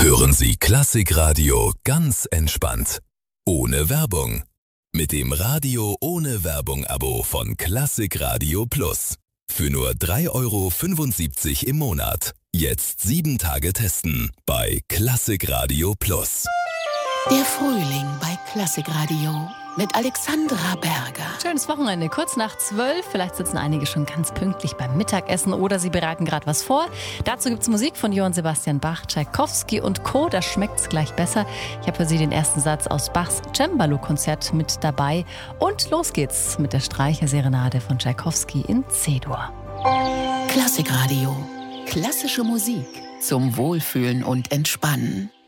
Hören Sie Klassikradio ganz entspannt. Ohne Werbung. Mit dem Radio ohne Werbung-Abo von Klassikradio Plus. Für nur 3,75 € im Monat. Jetzt 7 Tage testen bei Klassikradio Plus. Der Frühling bei Klassikradio mit Alexandra Berger. Schönes Wochenende, kurz nach 12. Vielleicht sitzen einige schon ganz pünktlich beim Mittagessen oder sie bereiten gerade was vor. Dazu gibt es Musik von Johann Sebastian Bach, Tschaikowski und Co. Da schmeckt es gleich besser. Ich habe für Sie den ersten Satz aus Bachs Cembalo-Konzert mit dabei. Und los geht's mit der Streicherserenade von Tschaikowski in C-Dur. Klassikradio. Klassische Musik zum Wohlfühlen und Entspannen.